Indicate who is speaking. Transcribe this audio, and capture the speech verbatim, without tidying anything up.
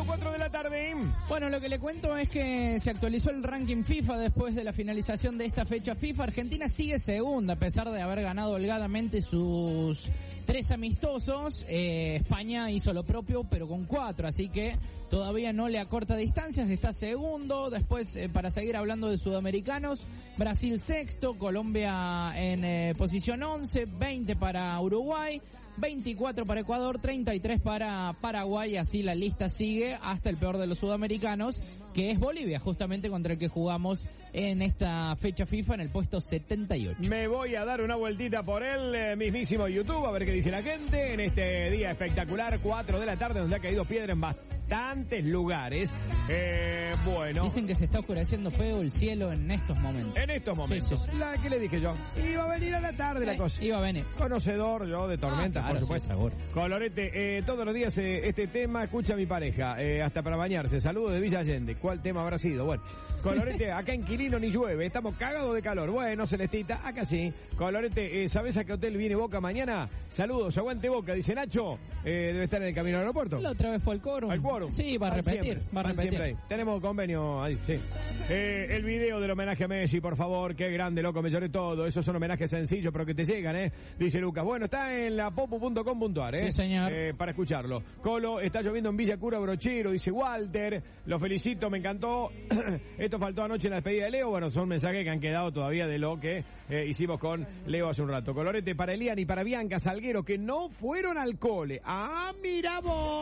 Speaker 1: cuatro de la tarde.
Speaker 2: Bueno, lo que le cuento es que se actualizó el ranking FIFA después de la finalización de esta fecha FIFA. Argentina sigue segunda a pesar de haber ganado holgadamente sus tres amistosos. Eh, España hizo lo propio pero con cuatro, así que todavía no le acorta distancias, está segundo. Después, eh, para seguir hablando de sudamericanos, Brasil sexto, Colombia en eh, posición once, veinte para Uruguay, veinticuatro para Ecuador, treinta y tres para Paraguay, así la lista sigue hasta el peor de los sudamericanos, que es Bolivia, justamente contra el que jugamos en esta fecha FIFA en el puesto setenta y ocho.
Speaker 1: Me voy a dar una vueltita por el eh, mismísimo YouTube a ver qué dice la gente en este día espectacular, cuatro de la tarde, donde ha caído piedra en bastantes lugares. Eh, bueno.
Speaker 2: Dicen que se está oscureciendo feo el cielo en estos momentos.
Speaker 1: En estos momentos.
Speaker 2: Sí, sí, sí.
Speaker 1: La que le dije yo. Iba a venir a la tarde la
Speaker 2: Eh,
Speaker 1: cosa.
Speaker 2: Iba a venir.
Speaker 1: Conocedor yo de tormentas,
Speaker 2: Ah, claro,
Speaker 1: por supuesto.
Speaker 2: sí, seguro.
Speaker 1: Colorete, eh, todos los días eh, este tema escucha a mi pareja, eh, hasta para bañarse. Saludos de Villa Allende. ¿Cuál tema habrá sido? Bueno, Colorete, acá en Quilino ni llueve, estamos cagados de calor. Bueno, Celestita, acá sí. Colorete, eh, ¿sabés a qué hotel viene Boca mañana? Saludos, aguante Boca, dice Nacho. Eh, debe estar en el camino al aeropuerto.
Speaker 2: La otra vez fue el quórum.
Speaker 1: ¿Al quórum?
Speaker 2: Sí, va a
Speaker 1: Van
Speaker 2: repetir.
Speaker 1: siempre,
Speaker 2: va a
Speaker 1: van
Speaker 2: repetir.
Speaker 1: siempre ahí. Tenemos convenio ahí, sí. Eh, el video del homenaje a Messi, por favor, qué grande, loco, me lloré todo. Esos son homenajes sencillos, pero que te llegan, ¿eh? Dice Lucas. Bueno, está en la popu punto com punto ar, ¿eh?
Speaker 2: Sí, señor.
Speaker 1: Eh, para escucharlo. Colo, está lloviendo en Villa Cura Brochero, dice Walter. Lo felicito, me encantó. Esto faltó anoche en la despedida de Leo. Bueno, son mensajes que han quedado todavía de lo que eh, hicimos con Leo hace un rato. Colorete para Elian y para Bianca Salguero, que no fueron al cole. Ah, mira vos.